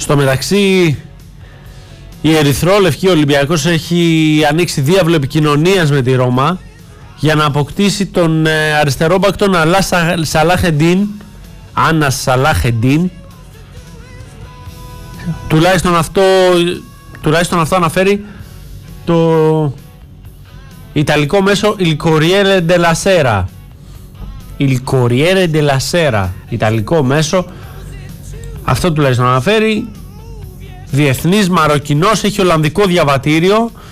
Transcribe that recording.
Στο μεταξύ, η Ερυθρόλευκη Ολυμπιακός έχει ανοίξει διάβλο επικοινωνίας με τη Ρώμα για να αποκτήσει τον αριστερό μπακ τον Άννα Σαλάχεντίν. Τουλάχιστον αυτό αναφέρει το ιταλικό μέσο Il Corriere della Sera. Il Corriere della Sera, ιταλικό μέσο. Αυτό τουλάχιστον αναφέρει. Διεθνής Μαροκινός, έχει ολλανδικό διαβατήριο.